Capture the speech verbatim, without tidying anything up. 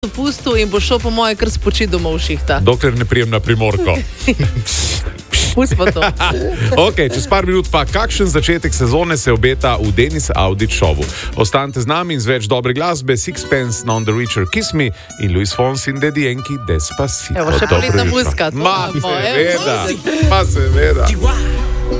dopustu in bo šel po moje kar spočiti domov šihta. Dokler ne prijem na Primorko. Pusti pa to. Ok, čez par minut pa kakšen začetek sezone se obeta v Denis Audit šovu. Ostanite z nami in z več dobre glasbe, Sixpence, Non the Richer, Kiss Me in Luis Fonsi in Daddy Yankee, Despacito. Evo, še poletna muzika. Ma seveda, ma seveda.